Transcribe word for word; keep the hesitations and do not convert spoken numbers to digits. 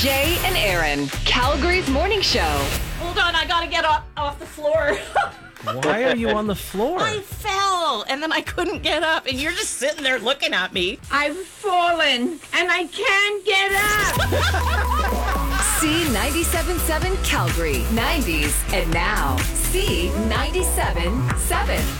Jay and Aaron, Calgary's morning show. Hold on, I gotta get off, off the floor. Why are you on the floor? I fell, and then I couldn't get up, and you're just sitting there looking at me. I've fallen, and I can't get up. C ninety-seven point seven Calgary, nineties, and now C ninety-seven point seven.